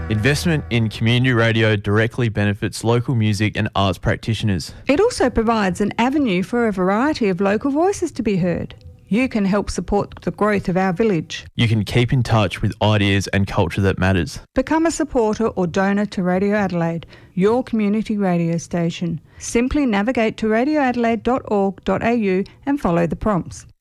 Investment in community radio directly benefits local music and arts practitioners. It also provides an avenue for a variety of local voices to be heard. You can help support the growth of our village. You can keep in touch with ideas and culture that matters. Become a supporter or donor to Radio Adelaide, your community radio station. Simply navigate to radioadelaide.org.au and follow the prompts.